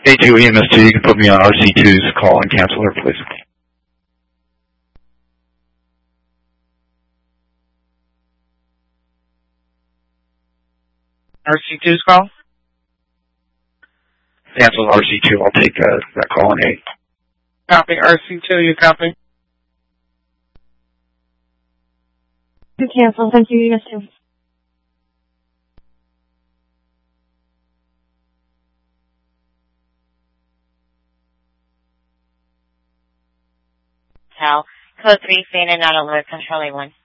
A2 EMS2, you can put me on RC2's call and cancel her, please. RC2's call? Cancel RC2, I'll take that call on 8. Copy. RC2, you copy? To cancel, thank you, EMS2. Code 3, Phoenix, not alert, control A1.